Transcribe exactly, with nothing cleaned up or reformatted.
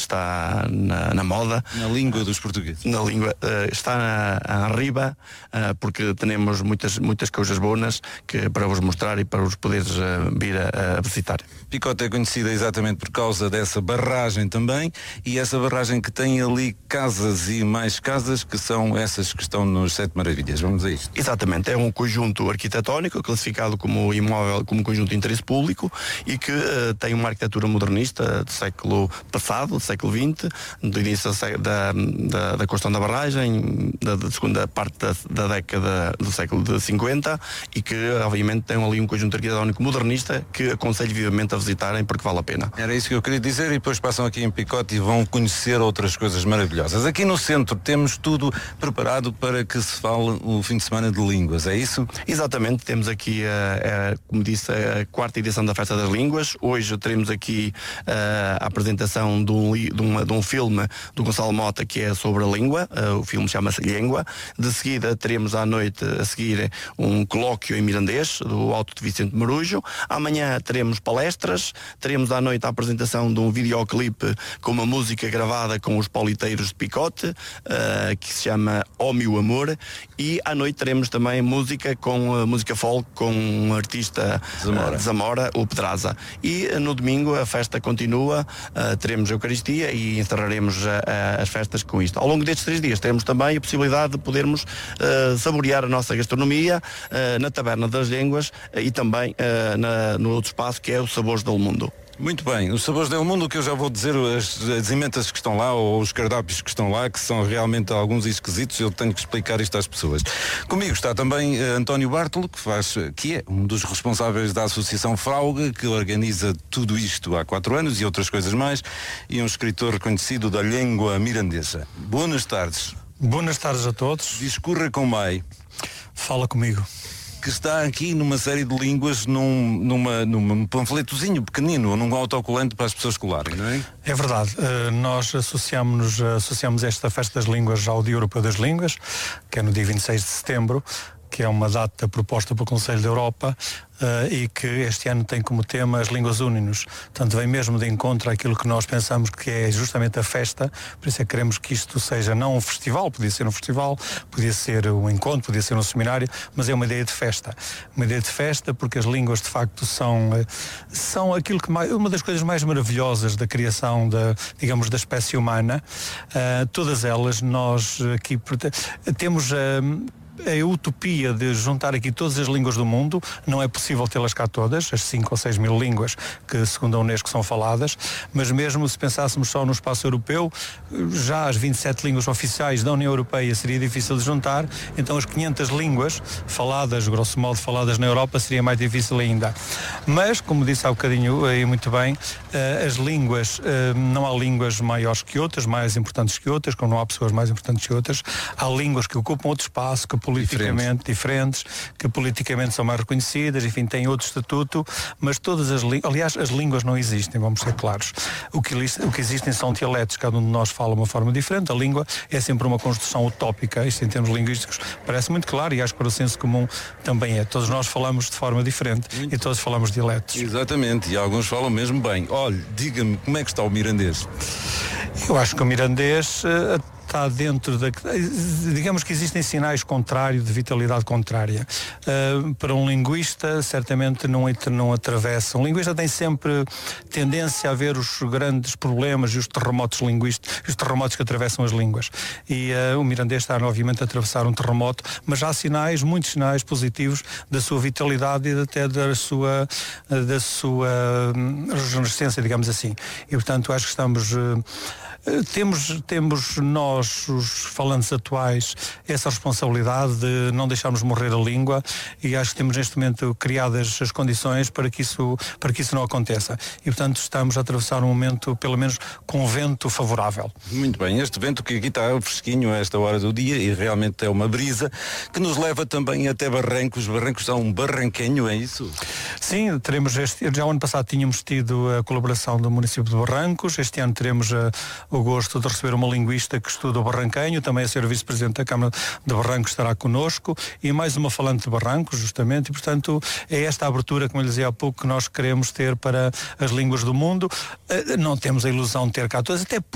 está na, na moda. Na língua dos portugueses. Na língua, uh, está na, arriba, uh, porque temos muitas, muitas coisas boas que, para vos mostrar e para os poderes uh, vir a, a visitar. Picote é conhecida exatamente por causa dessa barragem também, e essa barragem que tem ali casas e mais casas, que são essas que estão nos Sete Maravilhas. Vamos a isto. Exatamente, é um conjunto arquitetónico classificado como imóvel, como conjunto de interesse público e que uh, tem uma arquitetura modernista do século passado, do século vinte, do início da, da, da construção da barragem, da, da segunda parte da, da década do século de cinquenta, e que obviamente tem ali um conjunto arquitetónico modernista que aconselho vivamente a visitarem porque vale a pena. Era isso que eu queria dizer, e depois passam aqui em Picote e vão conhecer outras coisas maravilhosas. Aqui no centro temos tudo preparado para que se fale o fim de semana de línguas, é isso? Exatamente, temos aqui, a, a, como disse, a quarta edição da Festa das Línguas. Hoje teremos aqui a, a apresentação de um, de, uma, de um filme do Gonçalo Mota que é sobre a língua, o filme chama-se Língua. De seguida teremos à noite a seguir um colóquio em mirandês do Alto de Vicente Marujo. Amanhã teremos palestras, teremos à noite a apresentação de um videoclipe com uma música gravada com os politeiros de Picote, uh, que se chama Ó Meu Amor, e à noite teremos também música com uh, música folk com um artista Zamora, uh, de Zamora, o Pedraza. E uh, no domingo a festa continua, uh, teremos a Eucaristia e encerraremos uh, uh, as festas com isto. Ao longo destes três dias teremos também a possibilidade de podermos uh, saborear a nossa gastronomia uh, na Taberna das Línguas uh, e também uh, na, no outro espaço que é o Sabores del Mundo. Muito bem, os Sabores del Mundo, que eu já vou dizer, as, as emendas que estão lá, ou os cardápios que estão lá, que são realmente alguns esquisitos, eu tenho que explicar isto às pessoas. Comigo está também uh, António Bartolo, que faz, que é um dos responsáveis da Associação Frauga, que organiza tudo isto há quatro anos e outras coisas mais, e um escritor conhecido da língua mirandesa. Boas tardes. Boas tardes a todos. Discorra com Mai. Fala comigo. Que está aqui numa série de línguas num, numa, num panfletozinho pequenino, num autocolante para as pessoas colarem, não é? É verdade. Uh, nós associamos, associamos esta Festa das Línguas ao Dia Europeu das Línguas, que é no dia vinte e seis de setembro, que é uma data proposta pelo Conselho da Europa uh, e que este ano tem como tema as línguas úninos. Portanto, vem mesmo de encontro àquilo que nós pensamos que é justamente a festa, por isso é que queremos que isto seja não um festival, podia ser um festival, podia ser um encontro, podia ser um seminário, mas é uma ideia de festa. Uma ideia de festa porque as línguas de facto são, são aquilo que mais, uma das coisas mais maravilhosas da criação da, digamos, da espécie humana. Uh, todas elas nós aqui temos... Uh, a utopia de juntar aqui todas as línguas do mundo, não é possível tê-las cá todas, as cinco ou seis mil línguas que segundo a Unesco são faladas, mas mesmo se pensássemos só no espaço europeu, já as vinte e sete línguas oficiais da União Europeia seria difícil de juntar, então as quinhentas línguas faladas, grosso modo faladas na Europa, seria mais difícil ainda. Mas, como disse há bocadinho aí muito bem, as línguas, não há línguas maiores que outras, mais importantes que outras, como não há pessoas mais importantes que outras, há línguas que ocupam outro espaço, que politicamente diferentes. diferentes, que politicamente são mais reconhecidas, enfim, têm outro estatuto, mas todas as línguas, aliás, as línguas não existem, vamos ser claros. O que, o que existem são dialetos, cada um de nós fala uma forma diferente, a língua é sempre uma construção utópica, isto em termos linguísticos parece muito claro e acho que para o senso comum também é. Todos nós falamos de forma diferente muito. E todos falamos dialetos. Exatamente, e alguns falam mesmo bem. Olha, diga-me, como é que está o mirandês? Eu acho que o mirandês... Uh, está dentro da... Digamos que existem sinais contrários, de vitalidade contrária. Uh, para um linguista, certamente não, não atravessa. Um linguista tem sempre tendência a ver os grandes problemas e os terremotos linguísticos, os terremotos que atravessam as línguas. E uh, o mirandês está, obviamente, a atravessar um terremoto, mas há sinais, muitos sinais positivos da sua vitalidade e até da sua, da sua rejunescência, digamos assim. E, portanto, acho que estamos... Uh, Temos, temos nós, os falantes atuais, essa responsabilidade de não deixarmos morrer a língua e acho que temos neste momento criadas as condições para que isso, para que isso não aconteça. E, portanto, estamos a atravessar um momento, pelo menos, com um vento favorável. Muito bem, este vento que aqui está fresquinho a esta hora do dia e realmente é uma brisa que nos leva também até Barrancos. Barrancos são um barranquenho, é isso? Sim, teremos este, já o ano passado tínhamos tido a colaboração do município de Barrancos, este ano teremos a, o gosto de receber uma linguista que estuda o barranquenho, também a senhora vice-presidente da Câmara de Barrancos estará connosco e mais uma falante de Barrancos, justamente, e portanto é esta abertura, como eu lhe dizia há pouco, que nós queremos ter para as línguas do mundo. Não temos a ilusão de ter cá todas, até